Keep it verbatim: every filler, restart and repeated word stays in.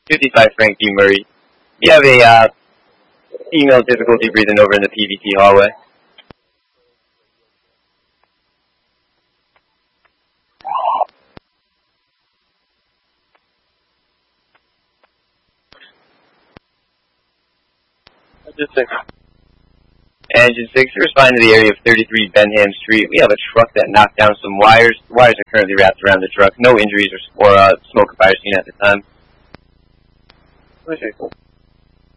fifty-five Frank D. Murray. You have a uh, female difficulty breathing over in the P V T hallway. Engine six. Engine six, respond to the area of thirty-three Benham Street. We have a truck that knocked down some wires. The wires are currently wrapped around the truck. No injuries or, or uh, smoke or fire seen at the time.